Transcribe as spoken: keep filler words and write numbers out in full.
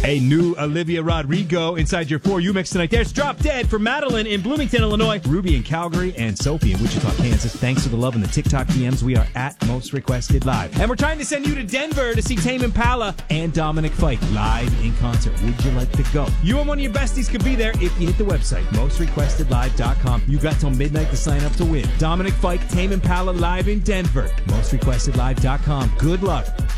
A new Olivia Rodrigo inside your For You mix tonight. There's Drop Dead for Madeline in Bloomington, Illinois, Ruby in Calgary, and Sophie in Wichita, Kansas. Thanks for the love in the TikTok D Ms. We are at Most Requested Live. And we're trying to send you to Denver to see Tame Impala and Dominic Fike live in concert. Would you like to go? You and one of your besties could be there if you hit the website, most requested live dot com. You got till midnight to sign up to win. Dominic Fike, Tame Impala live in Denver, most requested live dot com. Good luck.